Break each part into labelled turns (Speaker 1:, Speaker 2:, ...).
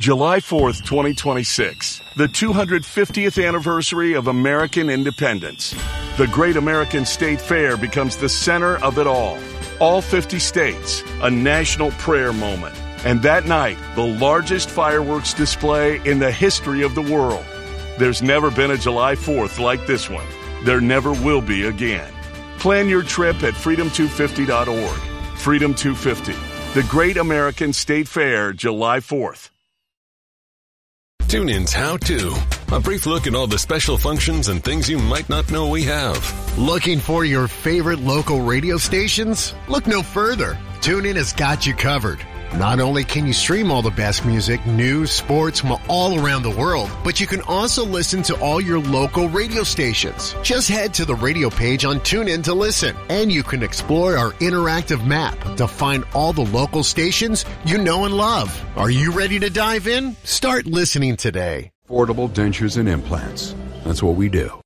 Speaker 1: July 4th, 2026, the 250th anniversary of American independence. The Great American State Fair becomes the center of it all. All 50 states, a national prayer moment. And that night, the largest fireworks display in the history of the world. There's never been a July 4th like this one. There never will be again. Plan your trip at freedom250.org. Freedom 250, the Great American State Fair, July 4th.
Speaker 2: TuneIn's How To. A brief look at all the special functions and things you might not know we have.
Speaker 3: Looking for your favorite local radio stations? Look no further. TuneIn has got you covered. Not only can you stream all the best music, news, sports from all around the world, but you can also listen to all your local radio stations. Just head to the radio page on TuneIn to listen, and you can explore our interactive map to find all the local stations you know and love. Are you ready to dive in? Start listening today.
Speaker 4: Affordable dentures and implants. That's what we do.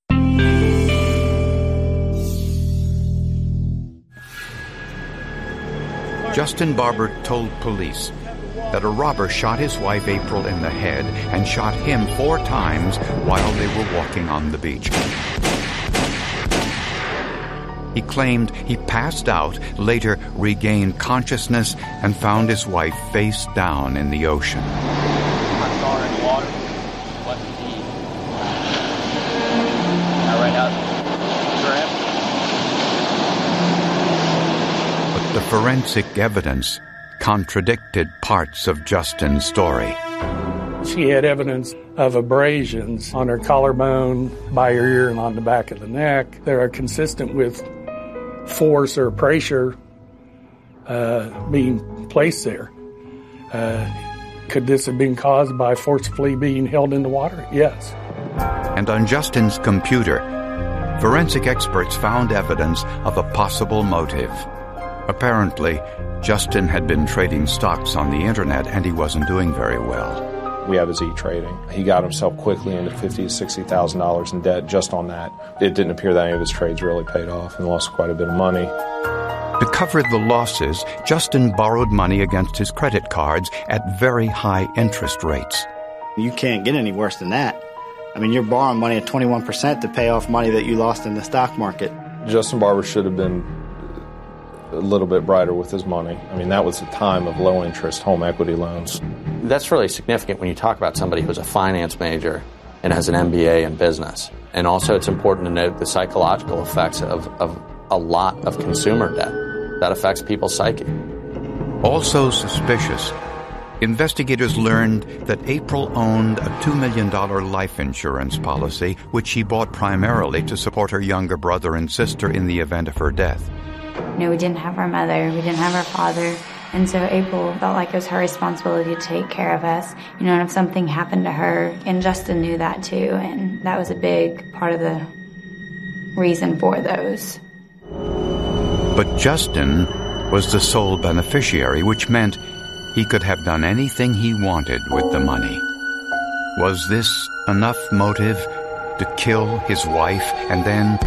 Speaker 5: Justin Barber told police that a robber shot his wife April in the head and shot him 4 times while they were walking on the beach. He claimed he passed out, later regained consciousness, and found his wife face down in the ocean.
Speaker 6: I saw her in the water. What did he? I ran out.
Speaker 5: The forensic evidence contradicted parts of Justin's story.
Speaker 7: She had evidence of abrasions on her collarbone, by her ear, and on the back of the neck that are consistent with force or pressure being placed there. Could this have been caused by forcefully being held in the water? Yes.
Speaker 5: And on Justin's computer, forensic experts found evidence of a possible motive. Apparently, Justin had been trading stocks on the internet and he wasn't doing very well.
Speaker 8: We have his e-trading. He got himself quickly into $50,000 to $60,000 in debt just on that. It didn't appear that any of his trades really paid off and lost quite a bit of money.
Speaker 5: To cover the losses, Justin borrowed money against his credit cards at very high interest rates.
Speaker 9: You can't get any worse than that. I mean, you're borrowing money at 21% to pay off money that you lost in the stock market.
Speaker 8: Justin Barber should have been a little bit brighter with his money. I mean, that was a time of low-interest home equity loans.
Speaker 10: That's really significant when you talk about somebody who's a finance major and has an MBA in business. And also it's important to note the psychological effects of a lot of consumer debt. That affects people's psyche.
Speaker 5: Also suspicious, investigators learned that April owned a $2 million life insurance policy, which she bought primarily to support her younger brother and sister in the event of her death.
Speaker 11: You know, we didn't have our mother, we didn't have our father, and so April felt like it was her responsibility to take care of us, you know, and if something happened to her, and Justin knew that too, and that was a big part of the reason for those.
Speaker 5: But Justin was the sole beneficiary, which meant he could have done anything he wanted with the money. Was this enough motive to kill his wife and then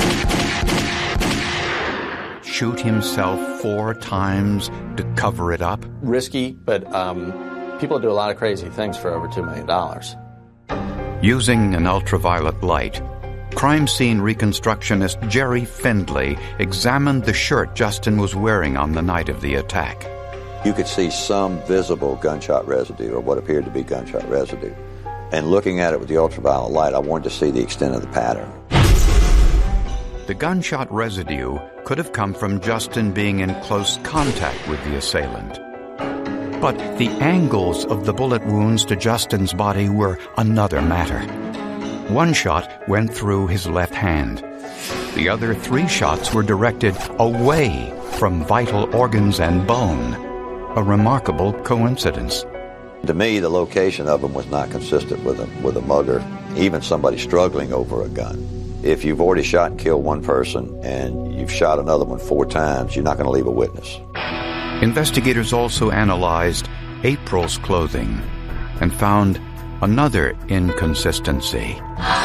Speaker 5: shoot himself 4 times to cover it up?
Speaker 10: Risky, but people do a lot of crazy things for over $2 million.
Speaker 5: Using an ultraviolet light, crime scene reconstructionist Jerry Findlay examined the shirt Justin was wearing on the night of the attack.
Speaker 12: You could see some visible gunshot residue, or what appeared to be gunshot residue. And looking at it with the ultraviolet light, I wanted to see the extent of the pattern.
Speaker 5: The gunshot residue could have come from Justin being in close contact with the assailant. But the angles of the bullet wounds to Justin's body were another matter. One shot went through his left hand. The other 3 shots were directed away from vital organs and bone. A remarkable coincidence.
Speaker 12: To me, the location of them was not consistent with a mugger, even somebody struggling over a gun. If you've already shot and killed one person and you've shot another one 4 times, you're not going to leave a witness.
Speaker 5: Investigators also analyzed April's clothing and found another inconsistency.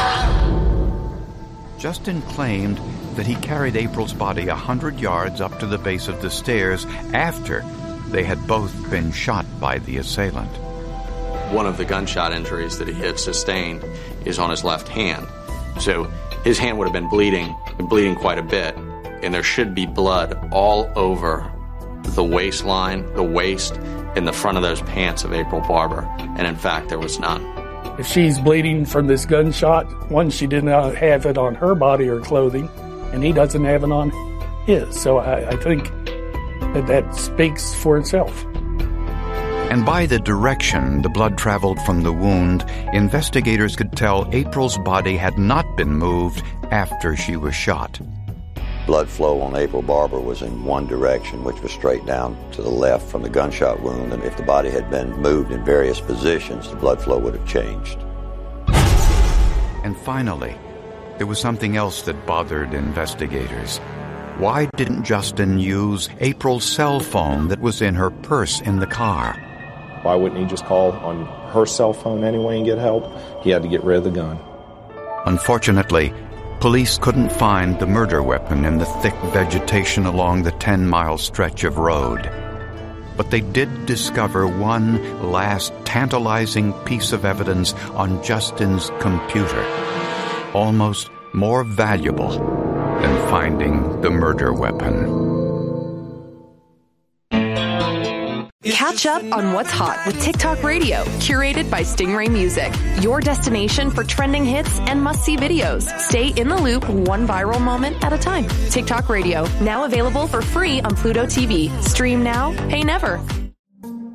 Speaker 5: Justin claimed that he carried April's body 100 yards up to the base of the stairs after they had both been shot by the assailant.
Speaker 10: one of the gunshot injuries that he had sustained is on his left hand. So his hand would have been bleeding quite a bit, and there should be blood all over the waistline, the waist, and the front of those pants of April Barber. And in fact, there was none.
Speaker 7: If she's bleeding from this gunshot, one, she did not have it on her body or clothing, and he doesn't have it on his. So I think that speaks for itself.
Speaker 5: And by the direction the blood traveled from the wound, investigators could tell April's body had not been moved after she was shot.
Speaker 12: Blood flow on April Barber was in one direction, which was straight down to the left from the gunshot wound, and if the body had been moved in various positions, the blood flow would have changed.
Speaker 5: And finally, there was something else that bothered investigators. Why didn't Justin use April's cell phone that was in her purse in the car?
Speaker 8: Why wouldn't he just call on her cell phone anyway and get help? He had to get rid of the gun.
Speaker 5: Unfortunately, police couldn't find the murder weapon in the thick vegetation along the 10-mile stretch of road. But they did discover one last tantalizing piece of evidence on Justin's computer, almost more valuable than finding the murder weapon.
Speaker 13: Catch up on what's hot with TikTok Radio, curated by Stingray Music. Your destination for trending hits and must-see videos. Stay in the loop, one viral moment at a time. TikTok Radio, now available for free on Pluto TV. Stream now, pay never.